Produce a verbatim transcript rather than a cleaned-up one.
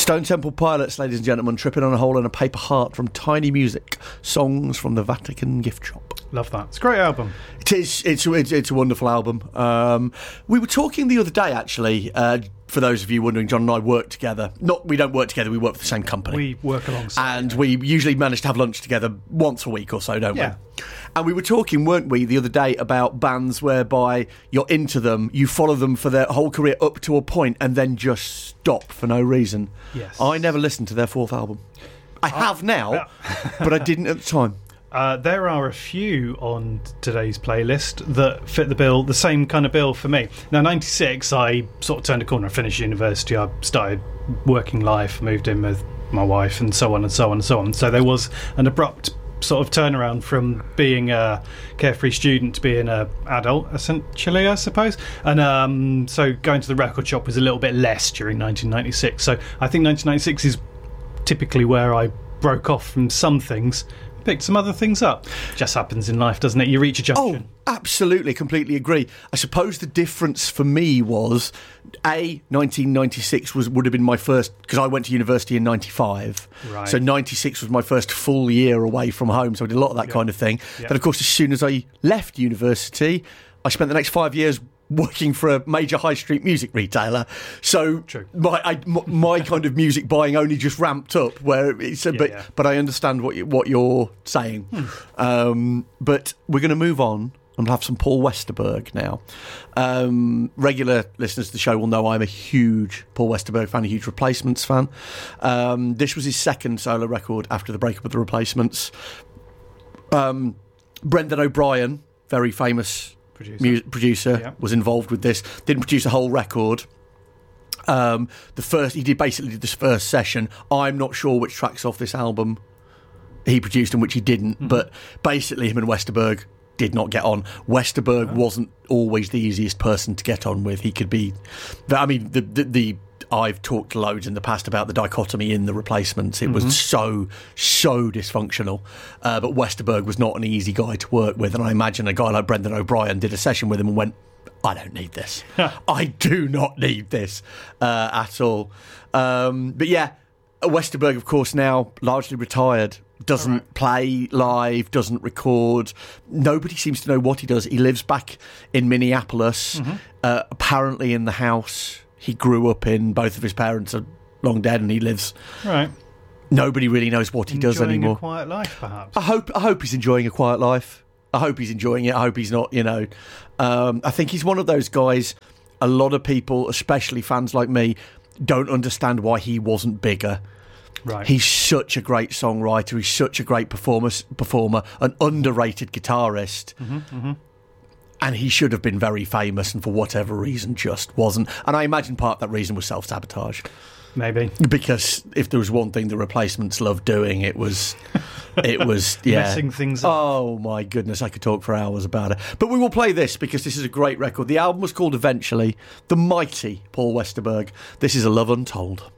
Stone Temple Pilots, ladies and gentlemen, Tripping on a Hole in a Paper Heart from Tiny Music, songs from the Vatican Gift Shop. Love that. It's a great album. It is. It's it's, it's a wonderful album. Um, we were talking the other day, actually. Uh, for those of you wondering, John and I work together. Not we don't work together. We work for the same company. We work alongside, and we usually manage to have lunch together once a week or so, don't yeah. we? And we were talking, weren't we, the other day about bands whereby you're into them, you follow them for their whole career up to a point, and then just stop for no reason. Yes. I never listened to their fourth album. I have now, but I didn't at the time. Uh, there are a few on today's playlist that fit the bill, the same kind of bill for me. Now, ninety-six, I sort of turned a corner. I finished university, I started working life, moved in with my wife, and so on and so on and so on. So there was an abrupt sort of turnaround from being a carefree student to being an adult, essentially, I suppose. And um, so going to the record shop was a little bit less during nineteen ninety-six. So I think nineteen ninety-six is typically where I broke off from some things, picked some other things up. Just happens in life, doesn't it? You reach a junction. Oh, absolutely, completely agree. I suppose the difference for me was, A, nineteen ninety-six was would have been my first, because I went to university in ninety-five. Right. So ninety-six was my first full year away from home, so I did a lot of that Yep. kind of thing. Yep. Then, of course, as soon as I left university, I spent the next five years working for a major high street music retailer, so True. my I, m- my kind of music buying only just ramped up. Where it's, a Yeah, but yeah. but I understand what you, what you're saying. Hmm. Um, but we're going to move on and have some Paul Westerberg now. Um, regular listeners to the show will know I'm a huge Paul Westerberg fan, a huge Replacements fan. Um, this was his second solo record after the breakup of the Replacements. Um, Brendan O'Brien, very famous Producer. Mu- producer Yeah. was involved with this. Didn't produce a whole record. Um, the first he did basically did this first session. I'm not sure which tracks off this album he produced and which he didn't. Mm-hmm. But basically, him and Westerberg did not get on. Westerberg Oh. wasn't always the easiest person to get on with. He could be. I mean, the the. the I've talked loads in the past about the dichotomy in the Replacements. It Mm-hmm. was so, so dysfunctional. Uh, but Westerberg was not an easy guy to work with. And I imagine a guy like Brendan O'Brien did a session with him and went, I don't need this. I do not need this uh, at all. Um, but yeah, Westerberg, of course, now largely retired. Doesn't All right. play live, doesn't record. Nobody seems to know what he does. He lives back in Minneapolis, Mm-hmm. uh, apparently in the house he grew up in. Both of his parents are long dead, and he lives. Right. Nobody really knows what he does Enjoying anymore. a quiet life, perhaps. I hope. I hope he's enjoying a quiet life. I hope he's enjoying it. I hope he's not. You know, um, I think he's one of those guys. A lot of people, especially fans like me, don't understand why he wasn't bigger. Right. He's such a great songwriter. He's such a great performer, performer, an underrated guitarist. Mm-hmm, mm-hmm. And he should have been very famous, and for whatever reason just wasn't. And I imagine part of that reason was self-sabotage. Maybe. Because if there was one thing the Replacements loved doing, it was, it was, yeah. Messing things up. Oh my goodness, I could talk for hours about it. But we will play this because this is a great record. The album was called Eventually, The Mighty Paul Westerberg. This is A Love Untold.